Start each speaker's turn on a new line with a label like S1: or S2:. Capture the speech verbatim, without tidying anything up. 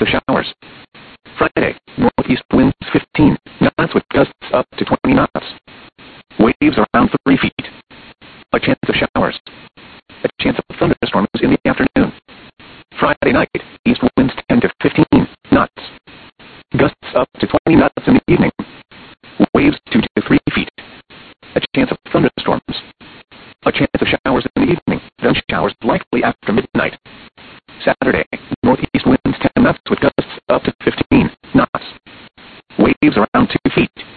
S1: of showers. Friday, northeast winds fifteen knots with gusts up to twenty knots. Waves around three feet. A chance of showers. A chance of thunderstorms in the afternoon. Friday night, east winds ten to fifteen knots. Gusts up to twenty knots in the evening. Waves two to three feet. A chance of thunderstorms. A chance of showers in the evening, then showers likely after midnight. Saturday, northeast winds ten knots with gusts up to fifteen knots. Waves around two feet.